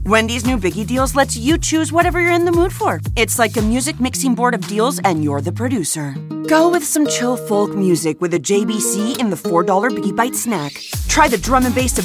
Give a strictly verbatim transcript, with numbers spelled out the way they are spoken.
Wendy's new Biggie Deals lets you choose whatever you're in the mood for. It's like a music mixing board of deals, and you're the producer. Go with some chill folk music with a J B C in the four dollar Biggie Bite snack. Try the drum and bass of